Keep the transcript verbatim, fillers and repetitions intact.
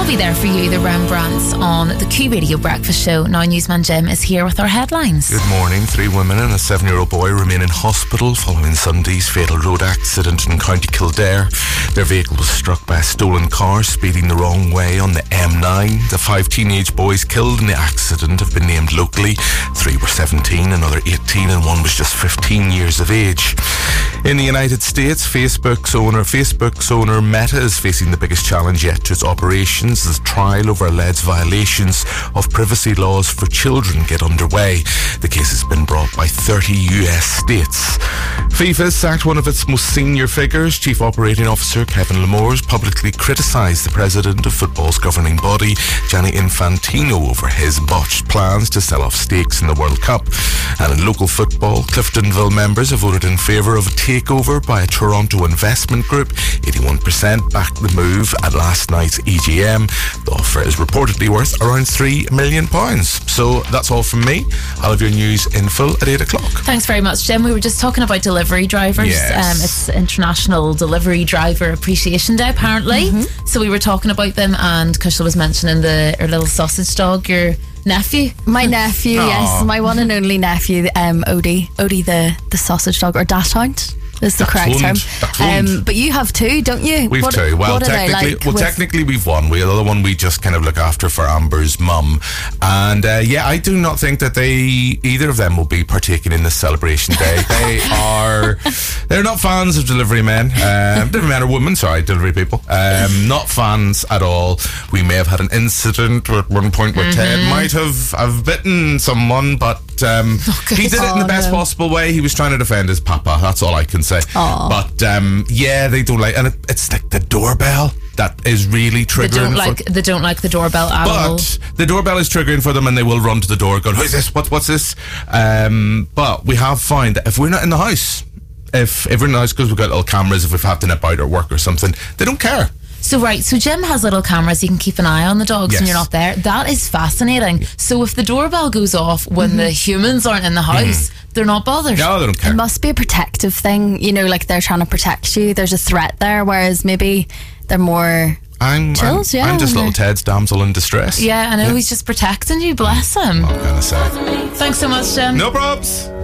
be there for you, the Rembrandts, on the Q Radio Breakfast Show. Now Newsman Jim is here with our headlines. Good morning. Three women and a seven-year-old boy remain in hospital following Sunday's fatal road accident in County Kildare. Their vehicle was struck by a stolen car speeding the wrong way on the M nine. The five teenage boys killed in the accident have been named locally. Three were seventeen, another eighteen, and one was just fifteen years of age. In the United States, Facebook's owner, Facebook's owner Meta is facing the biggest challenge yet to its operations as trial over alleged violations of privacy laws for children get underway. The case has been brought by thirty U S states. FIFA has sacked one of its most senior figures. Chief Operating Officer Kevin Lamores publicly criticised the president of football's governing body, Gianni Infantino, over his botched plans to sell off stakes in the World Cup. And in local football, Cliftonville members have voted in favour of a takeover by a Toronto investment group. eighty-one percent backed the move at last night's E G M. The offer is reportedly worth around three million pounds. So that's all from me. I'll have your news in full at eight o'clock. Thanks very much, Jim. We were just talking about delivery drivers. Yes. Um, it's International Delivery Driver Appreciation Day, apparently. Mm-hmm. So we were talking about them, and Kushal was mentioning the her little sausage dog, your nephew. My nephew, Aww. yes, my one and only nephew, um, Odie. Odie the, the sausage dog, or Dachshund is the correct term. Um, but you have two, don't you? We've what, two. Well, what technically, like well, with... technically we've one. We the other one we just kind of look after for Amber's mum, and uh, yeah, I do not think that they either of them will be partaking in this celebration day. They are, they're not fans of delivery men, um, delivery men or women. Sorry, delivery people. Um, not fans at all. We may have had an incident at one point where mm-hmm. Ted might have have bitten someone, but um, okay. he did it in the best no. possible way. He was trying to defend his papa. That's all I can say. Aww. But um, yeah, they don't like, and it, it's like the doorbell that is really triggering. They don't for, like. They don't like the doorbell at all. But the doorbell is triggering for them, and they will run to the door, going, "Who's this? What, what's this?" Um, but we have found that if we're not in the house, if if we're in the house because we've got little cameras, if we've had to nip out or work or something, they don't care. So right, so Jim has little cameras. You can keep an eye on the dogs yes. when you're not there. That is fascinating. So if the doorbell goes off when mm-hmm. the humans aren't in the house, mm-hmm. they're not bothered. No, they don't care. It must be a protective thing, you know, like they're trying to protect you. There's a threat there, whereas maybe they're more I'm, chills. I'm, yeah, I'm just little Ted's damsel in distress. Yeah, I know. Yeah. He's just protecting you. Bless him. What can I say? Thanks so much, Jim. No probs.